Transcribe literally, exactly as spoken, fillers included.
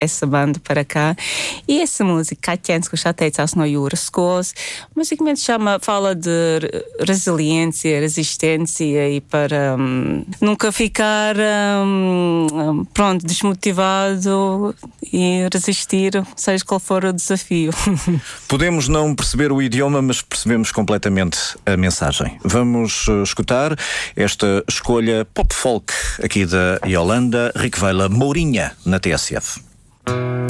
essa banda para cá. E essa música, Kaķēns, kurš atteicās no jūras skolas, musicamente chama, fala de resiliência, resistência e para um, nunca ficar um, pronto, desmotivado e resistir, seja qual for o desafio. Podemos não perceber o idioma, mas percebemos completamente a mensagem. Vamos uh, escutar esta escolha pop-folk aqui da Yolanda Riquevela Mourinha na T S F.